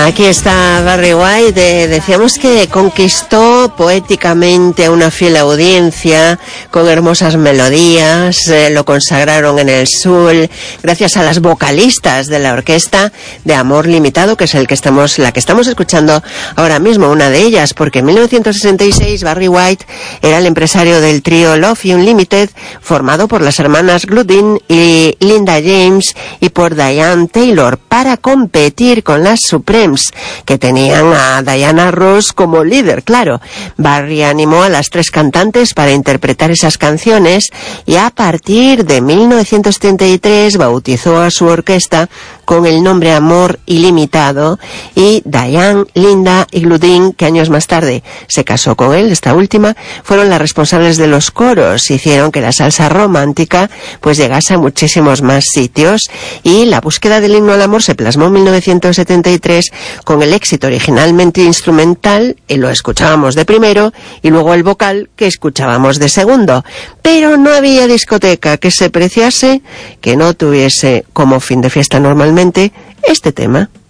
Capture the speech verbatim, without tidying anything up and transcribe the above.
Aquí está Barry White. Eh, decíamos que conquistó poéticamente a una fiel audiencia con hermosas melodías, eh, lo consagraron en el soul gracias a las vocalistas de la orquesta de Amor Limitado, que es el que estamos, la que estamos escuchando ahora mismo, una de ellas, porque en mil novecientos sesenta y seis Barry White era el empresario del trío Love Unlimited, formado por las hermanas Gludin y Linda James y por Diane Taylor, para competir con las Supremes, que tenían a Diana Ross como líder, claro. Barry animó a las tres cantantes para interpretar esas canciones y a partir de mil novecientos setenta y tres bautizó a su orquesta con el nombre Amor Ilimitado, y Diane, Linda y Gludin, que años más tarde se casó con él, esta última, fueron las responsables de los coros, hicieron que la salsa romántica pues llegase a muchísimos más sitios, y la búsqueda del himno al amor se plasmó en mil novecientos setenta y tres con el éxito originalmente instrumental, y lo escuchábamos de primero, y luego el vocal, que escuchábamos de segundo. Pero no había discoteca que se preciase que no tuviese como fin de fiesta normalmente este tema.